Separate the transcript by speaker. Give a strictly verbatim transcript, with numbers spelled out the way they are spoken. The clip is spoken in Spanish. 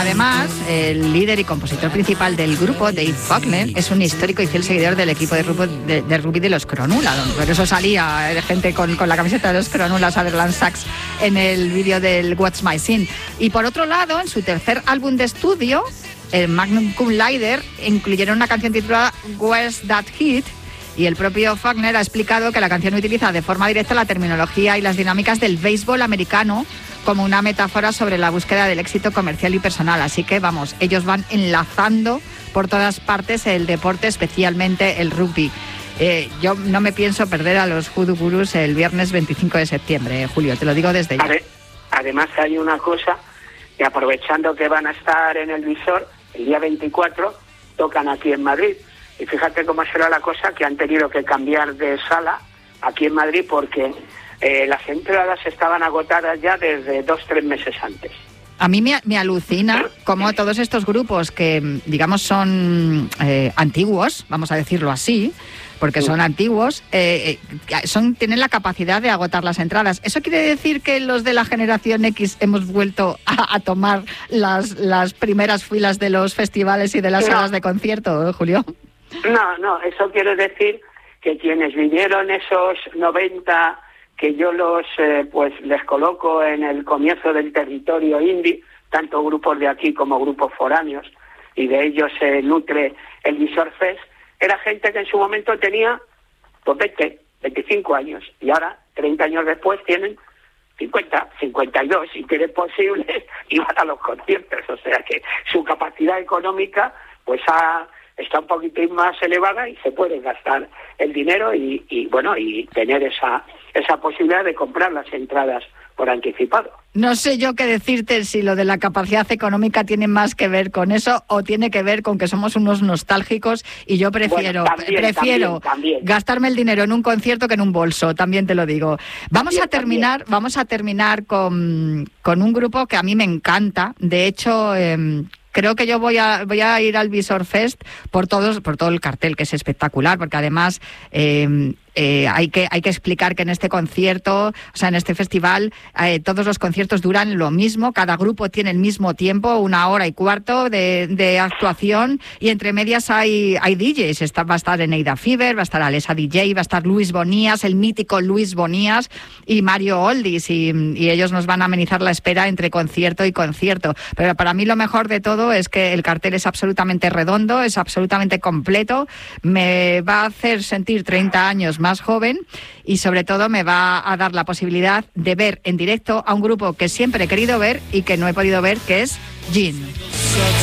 Speaker 1: además, el líder y compositor principal del grupo, Dave Faulkner, es un histórico y fiel seguidor del equipo de, grupo de, de rugby de los Cronulla. Por eso salía eh, gente con, con la camiseta de los Cronulla, Sutherland Sachs, en el vídeo del What's My Sin. Y por otro lado, en su tercer álbum de estudio, el Magnum Cum Laude, incluyeron una canción titulada Where's That Hit, y el propio Faulkner ha explicado que la canción utiliza de forma directa la terminología y las dinámicas del béisbol americano como una metáfora sobre la búsqueda del éxito comercial y personal. Así que, vamos, ellos van enlazando por todas partes el deporte, especialmente el rugby. Eh, yo no me pienso perder a los Hoodoo Gurus el viernes veinticinco de septiembre, eh, Julio, te lo digo desde ya.
Speaker 2: Además hay una cosa, que aprovechando que van a estar en el visor, el día veinticuatro tocan aquí en Madrid. Y fíjate cómo será la cosa, que han tenido que cambiar de sala aquí en Madrid porque eh, las entradas estaban agotadas ya desde dos, tres meses antes.
Speaker 1: A mí me, me alucina cómo todos estos grupos que, digamos, son eh, antiguos, vamos a decirlo así, porque son antiguos, eh, eh, son tienen la capacidad de agotar las entradas. ¿Eso quiere decir que los de la generación X hemos vuelto a, a tomar las, las primeras filas de los festivales y de las
Speaker 2: no.
Speaker 1: salas de concierto, Julio?
Speaker 2: No, no, eso quiere decir que quienes vinieron esos noventa, que yo los eh, pues les coloco en el comienzo del territorio indie, tanto grupos de aquí como grupos foráneos, y de ellos se nutre el Visor Fest, era gente que en su momento tenía pues veinte, veinticinco años, y ahora, treinta años después, tienen cincuenta, cincuenta y dos, si quieren posibles, y van a los conciertos. O sea que su capacidad económica pues ha... está un poquitín más elevada y se puede gastar el dinero y, y bueno, y tener esa esa posibilidad de comprar las entradas por anticipado.
Speaker 1: No sé yo qué decirte si lo de la capacidad económica tiene más que ver con eso o tiene que ver con que somos unos nostálgicos y yo prefiero
Speaker 2: bueno, también,
Speaker 1: prefiero
Speaker 2: también, también.
Speaker 1: gastarme el dinero en un concierto que en un bolso, también te lo digo. Vamos
Speaker 2: también,
Speaker 1: a terminar,
Speaker 2: también.
Speaker 1: vamos a terminar con, con un grupo que a mí me encanta. De hecho, eh, creo que yo voy a voy a ir al Visor Fest por todos por todo el cartel, que es espectacular, porque además eh, eh, hay que hay que explicar que en este concierto, o sea, en este festival, eh, todos los conciertos duran lo mismo, cada grupo tiene el mismo tiempo, una hora y cuarto de, de actuación, y entre medias hay hay D Js. Está, va a estar Eneida Fever, va a estar Alessa D J, va a estar Luis Bonías, el mítico Luis Bonías, y Mario Oldis, y, y ellos nos van a amenizar la espera entre concierto y concierto. Pero para mí lo mejor de todo es que el cartel es absolutamente redondo, es absolutamente completo, me va a hacer sentir treinta años más joven y sobre todo me va a dar la posibilidad de ver en directo a un grupo que siempre he querido ver y que no he podido ver, que es Gin.